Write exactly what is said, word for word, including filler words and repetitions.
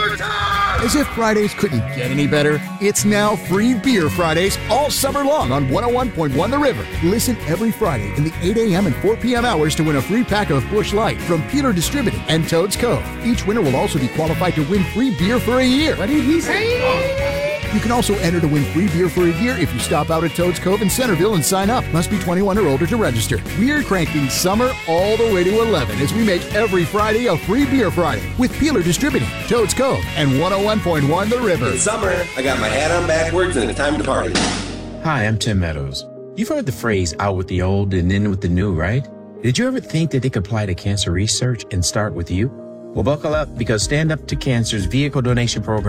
As if Fridays couldn't get any better, it's now Free Beer Fridays all summer long on one oh one point one The River. Listen every Friday in the eight a.m. and four p.m. hours to win a free pack of Busch Light from Peeler Distributing and Toads Cove. Each winner will also be qualified to win free beer for a year. What did he say? You can also enter to win free beer for a year if you stop out at Toads Cove in Centerville and sign up. Must be twenty-one or older to register. We're cranking summer all the way to eleven as we make every Friday a Free Beer Friday with Peeler Distributing, Toads Cove, and one oh one point one The River. It's summer. I got my hat on backwards and it's time to party. Hi, I'm Tim Meadows. You've heard the phrase out with the old and in with the new, right? Did you ever think that they could apply to cancer research and start with you? Well, buckle up because Stand Up to Cancer's vehicle donation program